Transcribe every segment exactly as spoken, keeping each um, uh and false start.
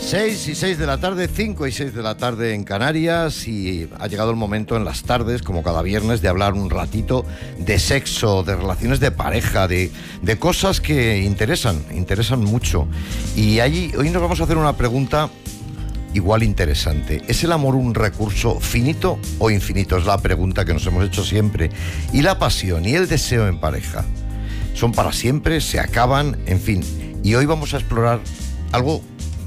seis y seis de la tarde, cinco y seis de la tarde en Canarias, y ha llegado el momento en las tardes, como cada viernes, de hablar un ratito de sexo, de relaciones de pareja, de, de cosas que interesan, interesan mucho. Y allí, hoy nos vamos a hacer una pregunta igual interesante. ¿Es el amor un recurso finito o infinito? Es la pregunta que nos hemos hecho siempre. ¿Y la pasión y el deseo en pareja son para siempre? ¿Se acaban? En fin. Y hoy vamos a explorar algo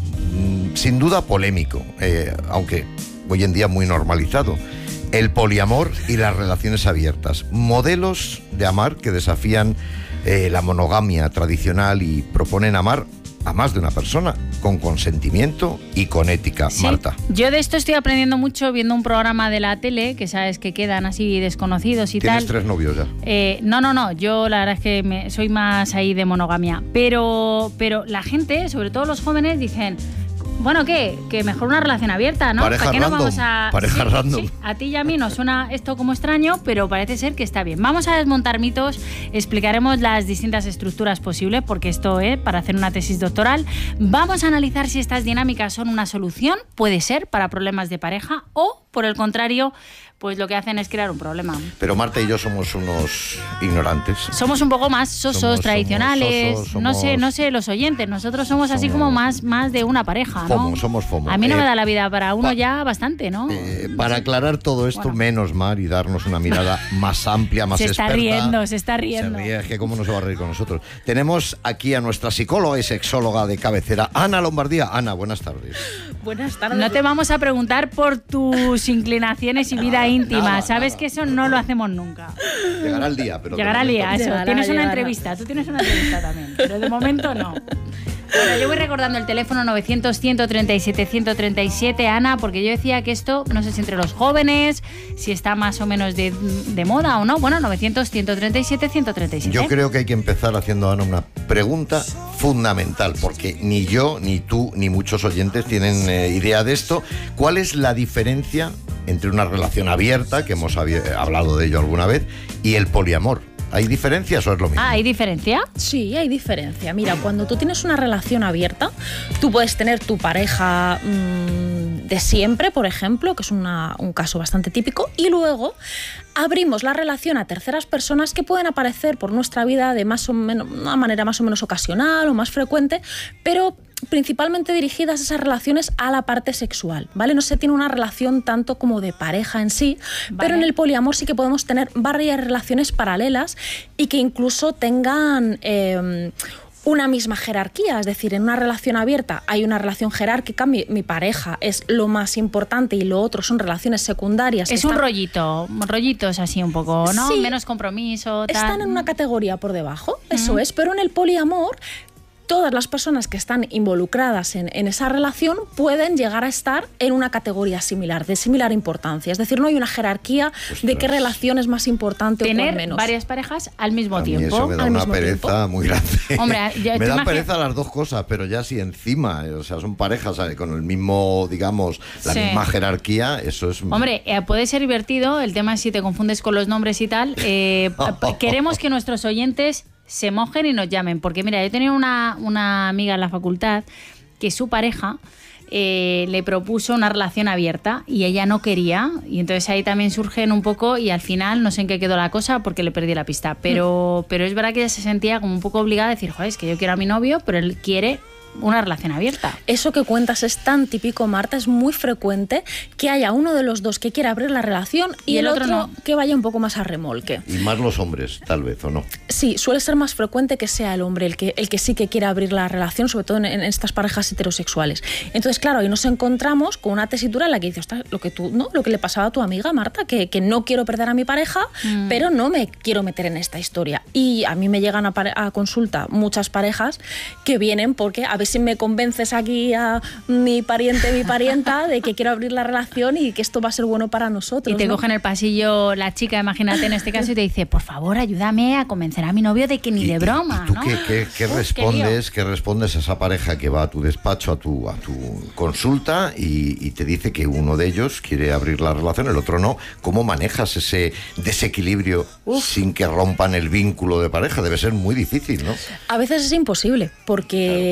sin duda polémico, eh, aunque hoy en día muy normalizado: el poliamor y las relaciones abiertas, modelos de amar que desafían eh, la monogamia tradicional y proponen amar a más de una persona, con consentimiento y con ética. Sí, Marta. Yo de esto estoy aprendiendo mucho viendo un programa de la tele, que sabes que quedan así desconocidos y ¿Tienes tal. ¿Tienes tres novios ya? Eh, no, no, no, yo la verdad es que me, soy más ahí de monogamia, pero, pero la gente, sobre todo los jóvenes, dicen... Bueno, ¿qué? Que mejor una relación abierta, ¿no? Pareja ¿Para qué random, nos vamos a...? Pareja sí, random. Sí, a ti y a mí nos suena esto como extraño, pero parece ser que está bien. Vamos a desmontar mitos, explicaremos las distintas estructuras posibles, porque esto es para hacer una tesis doctoral. Vamos a analizar si estas dinámicas son una solución, puede ser, para problemas de pareja, o, por el contrario, pues lo que hacen es crear un problema. Pero Marta y yo somos unos ignorantes. Somos un poco más sosos, somos, tradicionales, somos, somos, no sé, no sé, los oyentes. Nosotros somos, somos así como más, más de una pareja, ¿no? Fomo, somos fomo. A mí no eh, me da la vida para uno pa, ya bastante, ¿no? Eh, para aclarar todo esto, bueno. menos Mar, y darnos una mirada más amplia, más se experta. Se está riendo, se está riendo. Se ríe, es que cómo no se va a reír con nosotros. Tenemos aquí a nuestra psicóloga y sexóloga de cabecera, Ana Lombardía. Ana, buenas tardes. Buenas tardes. No te vamos a preguntar por tus inclinaciones y vida íntima, nada, ¿sabes? Nada. Que eso no lo hacemos nunca. Llegará el día, pero... Llegará el día, eso. Llegará, tienes llegará. una entrevista, tú tienes una entrevista también, pero de momento no. Bueno, yo voy recordando el teléfono novecientos, ciento treinta y siete, ciento treinta y siete, Ana, porque yo decía que esto, no sé si entre los jóvenes, si está más o menos de, de moda o no. Bueno, novecientos, ciento treinta y siete, ciento treinta y siete. Yo creo que hay que empezar haciendo a Ana una pregunta fundamental, porque ni yo, ni tú, ni muchos oyentes tienen eh, idea de esto. ¿Cuál es la diferencia entre una relación abierta, que hemos hablado de ello alguna vez, y el poliamor? ¿Hay diferencias o es lo mismo? Ah, ¿hay diferencia? Sí, hay diferencia. Mira, cuando tú tienes una relación abierta, tú puedes tener tu pareja mmm, de siempre, por ejemplo, que es una, un caso bastante típico, y luego abrimos la relación a terceras personas que pueden aparecer por nuestra vida de más o menos, una manera más o menos ocasional o más frecuente, pero principalmente dirigidas esas relaciones a la parte sexual, ¿vale? No se tiene una relación tanto como de pareja en sí, vale. Pero en el poliamor sí que podemos tener varias relaciones paralelas y que incluso tengan eh, una misma jerarquía, es decir, en una relación abierta hay una relación jerárquica, mi, mi pareja es lo más importante y lo otro son relaciones secundarias. Es un están... rollito, rollitos así un poco, ¿no? Sí, menos compromiso, tal. Están en una categoría por debajo, eso mm. es, pero en el poliamor todas las personas que están involucradas en, en esa relación pueden llegar a estar en una categoría similar, de similar importancia. Es decir, no hay una jerarquía Ostras. de qué relación es más importante Tener o por menos. varias parejas al mismo a mí tiempo. Eso me da al una mismo pereza tiempo. muy grande. Hombre, ya, me dan imagino... pereza las dos cosas, pero ya si encima, o sea, son parejas ¿sabes? Con el mismo, digamos, la sí. misma jerarquía, eso es... Hombre, eh, puede ser divertido, el tema es si te confundes con los nombres y tal. Eh, queremos que nuestros oyentes se mojen y nos llamen, porque mira, yo tenía una, una amiga en la facultad que su pareja eh, le propuso una relación abierta y ella no quería, y entonces ahí también surgen un poco, y al final no sé en qué quedó la cosa porque le perdí la pista, pero, pero es verdad que ella se sentía como un poco obligada a decir, joder, es que yo quiero a mi novio, pero él quiere una relación abierta. Eso que cuentas es tan típico, Marta, es muy frecuente que haya uno de los dos que quiera abrir la relación y, y el, el otro, otro no. que vaya un poco más a remolque. Y más los hombres, tal vez, ¿o no? Sí, suele ser más frecuente que sea el hombre el que, el que sí que quiera abrir la relación, sobre todo en, en estas parejas heterosexuales. Entonces, claro, ahí nos encontramos con una tesitura en la que dices, lo que tú, ¿no? Lo que le pasaba a tu amiga, Marta, que, que no quiero perder a mi pareja, mm. pero no me quiero meter en esta historia. Y a mí me llegan a, a consulta muchas parejas que vienen porque a ver si me convences aquí a mi pariente, mi parienta, de que quiero abrir la relación y que esto va a ser bueno para nosotros. Y te ¿no? coge en el pasillo la chica, imagínate en este caso, y te dice, por favor, ayúdame a convencer a mi novio de que ni y, de broma. ¿Y tú ¿no? qué, qué, qué Uf, respondes qué, qué respondes a esa pareja que va a tu despacho, a tu, a tu consulta y, y te dice que uno de ellos quiere abrir la relación, el otro no? ¿Cómo manejas ese desequilibrio Uf. sin que rompan el vínculo de pareja? Debe ser muy difícil, ¿no? A veces es imposible, porque, claro, claro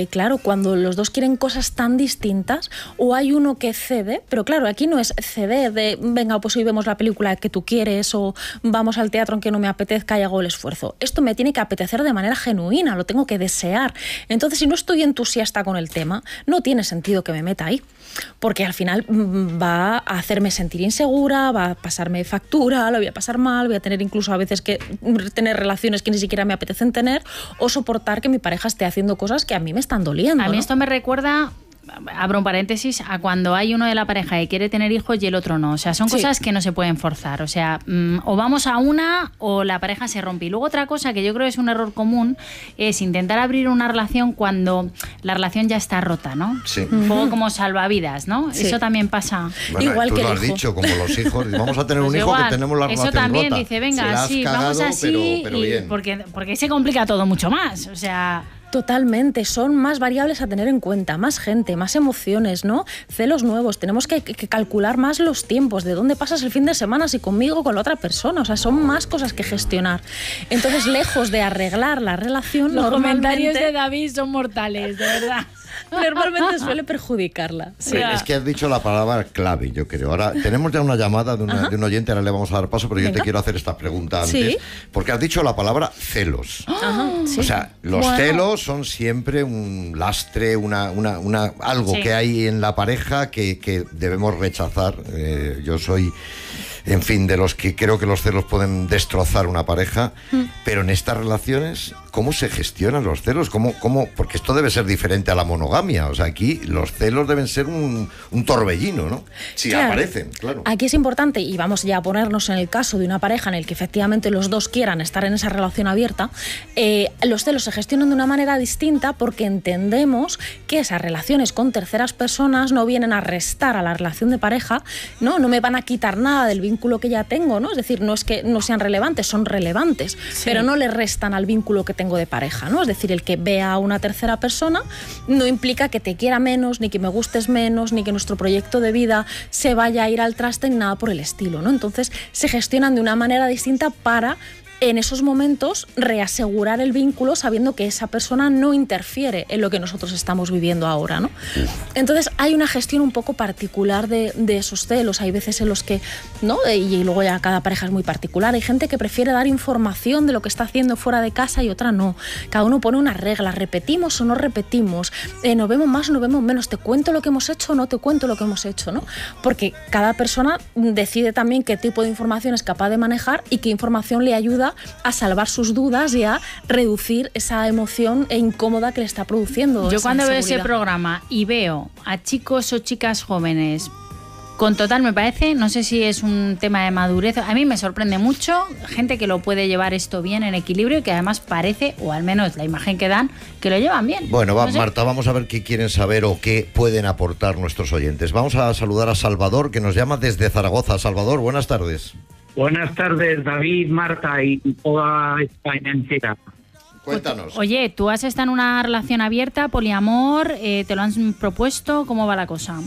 cuando los dos quieren cosas tan distintas, o hay uno que cede, pero claro, aquí no es ceder de, venga, pues hoy vemos la película que tú quieres, o vamos al teatro aunque no me apetezca y hago el esfuerzo. Esto me tiene que apetecer de manera genuina, lo tengo que desear. Entonces, si no estoy entusiasta con el tema, no tiene sentido que me meta ahí, porque al final va a hacerme sentir insegura, va a pasarme factura, lo voy a pasar mal, voy a tener incluso a veces que tener relaciones que ni siquiera me apetecen tener, o soportar que mi pareja esté haciendo cosas que a mí me están doliendo. A mí ¿no? esto me recuerda, abro un paréntesis, a cuando hay uno de la pareja que quiere tener hijos y el otro no. O sea, son Sí. cosas que no se pueden forzar. O sea, mmm, o vamos a una o la pareja se rompe. Y luego otra cosa que yo creo que es un error común es intentar abrir una relación cuando la relación ya está rota, ¿no? Sí. Un poco como salvavidas, ¿no? Sí. Eso también pasa. Bueno, Igual tú que lo el has hijo. dicho, como los hijos. Vamos a tener Pues un hijo igual, que tenemos la eso relación también rota. dice, Se venga, la has sí, cagado, vamos así, pero, pero y bien. porque, porque se complica todo mucho más. O sea... Totalmente, son más variables a tener en cuenta, más gente, más emociones, ¿no? Celos nuevos, tenemos que, que calcular más los tiempos, de dónde pasas el fin de semana, si conmigo o con la otra persona, o sea, son más cosas que gestionar. Entonces, lejos de arreglar la relación, Los comentarios de normalmente, David son mortales, de verdad. normalmente suele perjudicarla. Sí. Ya. Es que has dicho la palabra clave, yo creo. Ahora tenemos ya una llamada de, una, de un oyente, ahora le vamos a dar paso, pero yo Venga. te quiero hacer esta pregunta antes, Sí. porque has dicho la palabra celos. Ajá, sí. O sea, los Bueno. celos son siempre un lastre, una, una, una, algo Sí. que hay en la pareja que, que debemos rechazar. Eh, yo soy, en fin, de los que creo que los celos pueden destrozar una pareja, Mm. pero en estas relaciones, ¿cómo se gestionan los celos? ¿Cómo, cómo? Porque esto debe ser diferente a la monogamia. O sea, aquí los celos deben ser un, un torbellino, ¿no? Si Claro. aparecen, claro. Aquí es importante, y vamos ya a ponernos en el caso de una pareja en el que efectivamente los dos quieran estar en esa relación abierta, eh, los celos se gestionan de una manera distinta porque entendemos que esas relaciones con terceras personas no vienen a restar a la relación de pareja, no, no me van a quitar nada del vínculo que ya tengo, ¿no? Es decir, no es que no sean relevantes, son relevantes, pero no le restan al vínculo que tengo de pareja, ¿no? Es decir, el que vea a una tercera persona no implica que te quiera menos, ni que me gustes menos, ni que nuestro proyecto de vida se vaya a ir al traste, ni nada por el estilo, ¿no? Entonces se gestionan de una manera distinta para, en esos momentos, reasegurar el vínculo sabiendo que esa persona no interfiere en lo que nosotros estamos viviendo ahora, ¿no? Entonces hay una gestión un poco particular de, de esos celos. Hay veces en los que, ¿no? Y luego ya cada pareja es muy particular. Hay gente que prefiere dar información de lo que está haciendo fuera de casa y otra no. Cada uno pone unas reglas. ¿Repetimos o no repetimos? Eh, ¿Nos vemos más o nos vemos menos? ¿Te cuento lo que hemos hecho o no te cuento lo que hemos hecho, ¿no? Porque cada persona decide también qué tipo de información es capaz de manejar y qué información le ayuda a salvar sus dudas y a reducir esa emoción incómoda que le está produciendo. Yo esa cuando veo ese inseguridad. programa y veo a chicos o chicas jóvenes con total, me parece, no sé si es un tema de madurez, a mí me sorprende mucho gente que lo puede llevar esto bien en equilibrio y que además parece, o al menos la imagen que dan, que lo llevan bien. Bueno, va, No sé. Marta, vamos a ver qué quieren saber o qué pueden aportar nuestros oyentes. Vamos a saludar a Salvador, que nos llama desde Zaragoza. Salvador, buenas tardes. Buenas tardes, David, Marta y toda España entera. Cuéntanos. Oye, ¿tú has estado en una relación abierta, poliamor? Eh, ¿Te lo han propuesto? ¿Cómo va la cosa?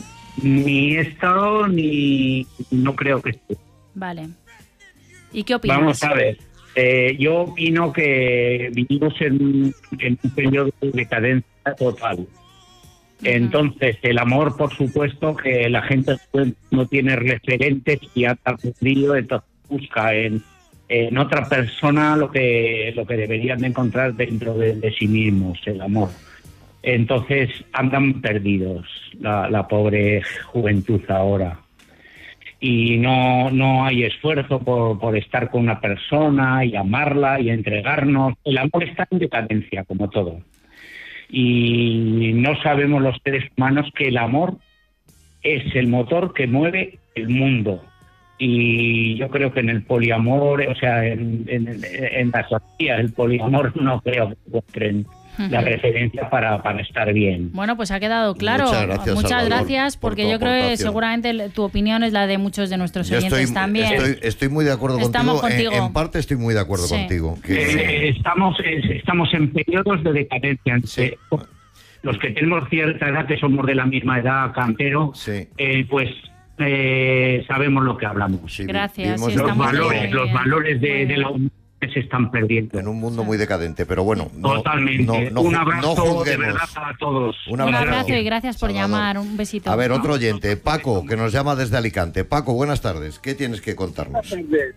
Ni he estado ni no creo que esté. Vale. ¿Y qué opinas? Vamos a ver. Eh, yo opino que vivimos en, en un periodo de decadencia total. Entonces, el amor, por supuesto, que la gente pues, no tiene referentes y ha perdido, entonces busca en, en otra persona lo que lo que deberían de encontrar dentro de, de sí mismos, el amor. Entonces, andan perdidos la, la pobre juventud ahora. Y no, no hay esfuerzo por, por estar con una persona y amarla y entregarnos. El amor está en decadencia, como todo. Y no sabemos los seres humanos que el amor es el motor que mueve el mundo. Y yo creo que en el poliamor, o sea, en, en, en la sociedad, el poliamor no creo que encuentren la referencia para, para estar bien. Bueno, pues ha quedado claro. Muchas gracias, Muchas Salvador, gracias, por porque tu yo creo que aportación. seguramente tu opinión es la de muchos de nuestros Yo oyentes estoy, también. estoy, estoy muy de acuerdo Estamos contigo. En, contigo. en parte estoy muy de acuerdo Sí. contigo. Que, Eh, estamos, eh, estamos en periodos de decadencia. Sí. Eh, Los que tenemos cierta edad, que somos de la misma edad, Cantero, Sí. eh, pues eh, sabemos lo que hablamos. sí, Gracias, vivimos sí, en Los estamos un mundo- valores, muy los bien. valores Muy de, de bien. la humanidad que se están perdiendo. En un mundo muy decadente, pero bueno. No, Totalmente. No, no, un no abrazo juzguemos. de verdad a todos. Un Un abrazo, abrazo y gracias por Salvador. llamar. Un besito. A ver, otro oyente, Paco, que nos llama desde Alicante. Paco, buenas tardes. ¿Qué tienes que contarnos?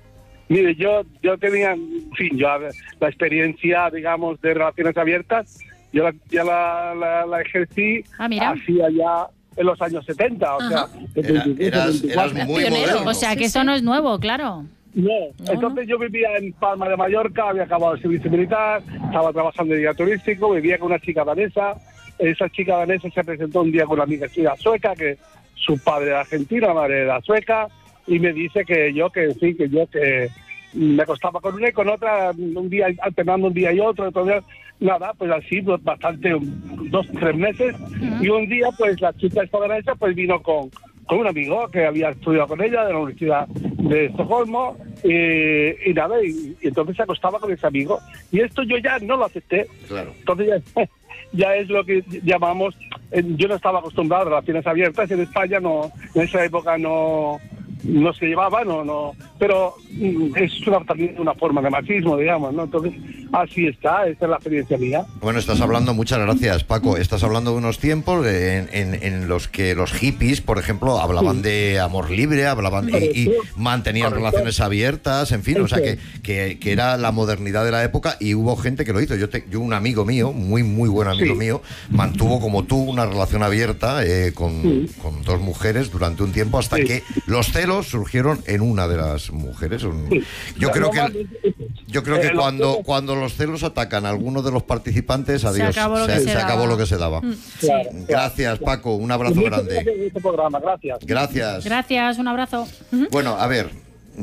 Mire, yo yo tenía, en fin, yo la experiencia, digamos, de relaciones abiertas, yo la, ya la, la, la ejercí Ah, mira. hacía ya en los años setenta, o Ajá. sea, Era- veintitrés, eras, veinticuatro. eras muy Pionero. moderno. O sea, que Sí, eso sí. no es nuevo, claro. No, No, entonces yo vivía en Palma de Mallorca, había acabado el servicio militar, estaba trabajando de guía turístico, vivía con una chica danesa. Esa chica danesa se presentó un día con una amiga chica sueca, que su padre era argentino, la madre era sueca, y me dice que yo, que en fin, que yo que me acostaba con una y con otra, un día alternando un día y otro, entonces nada, pues así, pues bastante, dos, tres meses, y un día pues la chica esta danesa pues vino con, con un amigo que había estudiado con ella de la Universidad de Estocolmo, y, y nada, y, y entonces se acostaba con ese amigo, y esto yo ya no lo acepté. Claro. Entonces ya, ya es lo que llamamos, eh, yo no estaba acostumbrado a relaciones abiertas, en España no, en esa época no, no se llevaba, no, no, pero mm, es una, también una forma de machismo, digamos, ¿no? Entonces, así está, esa es la experiencia mía. Bueno, estás hablando, muchas gracias, Paco. Estás hablando de unos tiempos en, en- en los que los hippies, por ejemplo, hablaban de amor libre, hablaban y, y Correcto. mantenían Correcto. relaciones abiertas, en fin, o sea, que, Eso que, que era la modernidad de la época y hubo gente que lo hizo. Yo, te- yo un amigo mío, muy, muy buen amigo Sí. mío, mantuvo como tú una relación abierta eh, con, Sí. con dos mujeres durante un tiempo hasta Sí. que los celos surgieron en una de las mujeres. Un- Sí. Yo creo que... Normalmente es eso. Yo creo Eh, que los cuando, celos- cuando los celos atacan a alguno de los participantes, adiós, acabó lo que se se acabó daba. lo que se daba. Mm, sí. Claro, Gracias, claro. Paco, un abrazo Muchas grande. gracias por este programa, gracias. Gracias. Gracias, un abrazo. Bueno, a ver,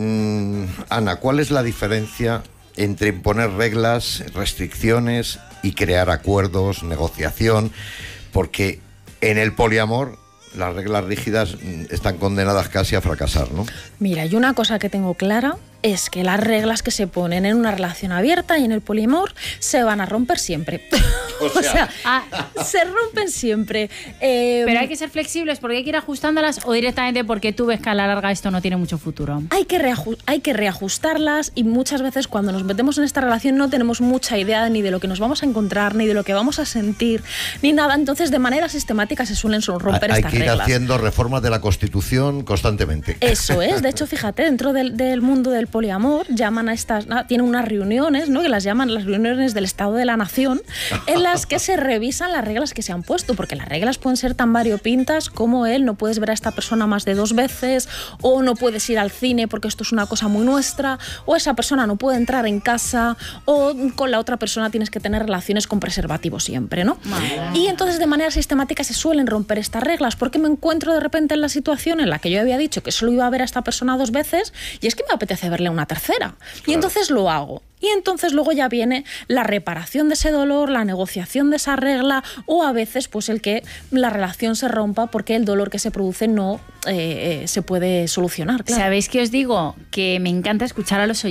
mm, Ana, ¿cuál es la diferencia entre imponer reglas, restricciones y crear acuerdos, negociación? Porque en el poliamor las reglas rígidas mm, están condenadas casi a fracasar, ¿no? Mira, y una cosa que tengo clara es que las reglas que se ponen en una relación abierta y en el poliamor se van a romper siempre. O O sea, sea, Ah, se rompen siempre. Eh, pero hay que ser flexibles porque hay que ir ajustándolas o directamente porque tú ves que a la larga esto no tiene mucho futuro. Hay que, reaju- hay que reajustarlas y muchas veces cuando nos metemos en esta relación no tenemos mucha idea ni de lo que nos vamos a encontrar, ni de lo que vamos a sentir, ni nada. Entonces, de manera sistemática se suelen so- romper hay estas que ir reglas. haciendo reformas de la Constitución constantemente. Eso es, de hecho, fíjate, dentro del, del mundo del poliamor llaman a estas, ah, tienen unas reuniones, ¿no? Que las llaman las reuniones del Estado de la Nación, en las que se revisan las reglas que se han puesto, porque las reglas pueden ser tan variopintas como el no puedes ver a esta persona más de dos veces, o no puedes ir al cine porque esto es una cosa muy nuestra, o esa persona no puede entrar en casa, o con la otra persona tienes que tener relaciones con preservativo siempre, ¿no? Y entonces de manera sistemática se suelen romper estas reglas, porque me encuentro de repente en la situación en la que yo había dicho que solo iba a ver a esta persona dos veces y es que me apetece verle una tercera. Y entonces lo hago. Y entonces luego ya viene la reparación de ese dolor, la negociación de esa regla o a veces pues el que la relación se rompa porque el dolor que se produce no eh, eh, se puede solucionar. Claro. ¿Sabéis qué os digo? Que me encanta escuchar a los